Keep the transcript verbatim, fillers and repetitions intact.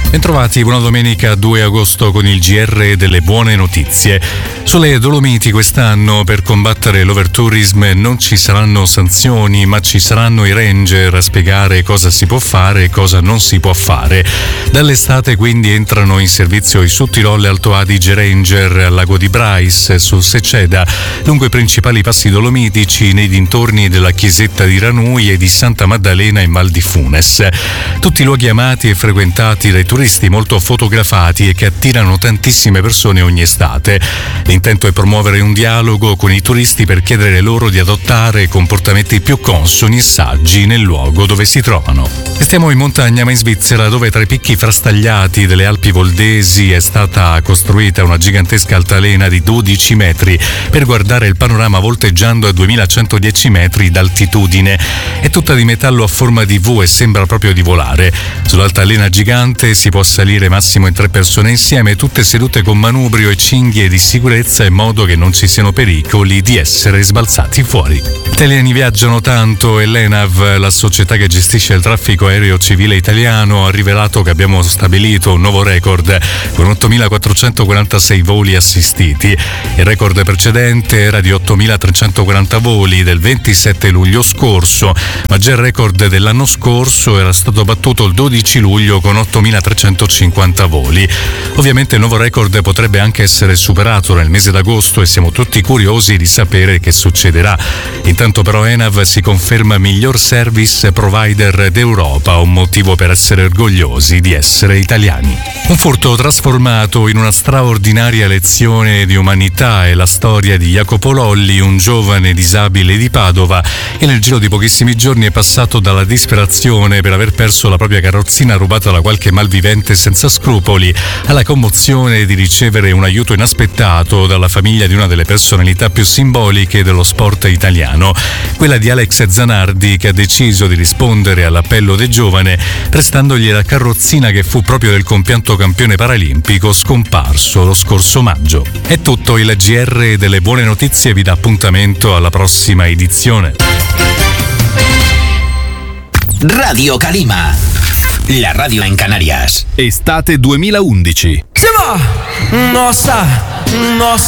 Bentrovati, buona domenica due agosto con il G R delle buone notizie. Sulle Dolomiti quest'anno per combattere l'overtourism non ci saranno sanzioni, ma ci saranno i ranger a spiegare cosa si può fare e cosa non si può fare. Dall'estate quindi entrano in servizio i Sud-Tirol Alto Adige Ranger al lago di Bryce, sul Seceda, lungo i principali passi dolomitici nei dintorni della chiesetta di Ranui e di Santa Maddalena in Val di Funes. Tutti luoghi amati e frequentati dai turisti, molto fotografati e che attirano tantissime persone ogni estate. L'intento è promuovere un dialogo con i turisti per chiedere loro di adottare comportamenti più consoni e saggi nel luogo dove si trovano. Stiamo in montagna, ma in Svizzera, dove tra i picchi frastagliati delle Alpi Voldesi è stata costruita una gigantesca altalena di dodici metri per guardare il panorama volteggiando a duemilacentodieci metri d'altitudine. È tutta di metallo a forma di V e sembra proprio di volare. Sull'altalena gigante si può salire massimo in tre persone insieme, tutte sedute con manubrio e cinghie di sicurezza in modo che non ci siano pericoli di essere sbalzati fuori. Gli italiani viaggiano tanto e l'ENAV, la società che gestisce il traffico aereo civile italiano, ha rivelato che abbiamo stabilito un nuovo record con ottomilaquattrocentoquarantasei voli assistiti. Il record precedente era di ottomilatrecentoquaranta voli del ventisette luglio scorso, ma già il record dell'anno scorso era stato battuto il dodici luglio con ottomilatrecentocinquanta voli. Ovviamente il nuovo record potrebbe anche essere superato nel mese d'agosto e siamo tutti curiosi di sapere che succederà. Intanto però ENAV si conferma miglior service provider d'Europa, un motivo per essere orgogliosi di essere italiani. Un furto trasformato in una straordinaria lezione di umanità è la storia di Jacopo Lolli, un giovane disabile di Padova che nel giro di pochissimi giorni è passato dalla disperazione per aver perso la propria carrozzina rubata da qualche malvivente senza scrupoli alla commozione di ricevere un aiuto inaspettato dalla famiglia di una delle personalità più simboliche dello sport italiano, quella di Alex Zanardi, che ha deciso di rispondere all'appello del giovane prestandogli la carrozzina che fu proprio del compianto campione paralimpico scomparso lo scorso maggio. È tutto, il G R delle buone notizie vi dà appuntamento alla prossima edizione. Radio Calima, la radio en Canarias. Estate duemilaundici. Se va! Nossa! Nossa!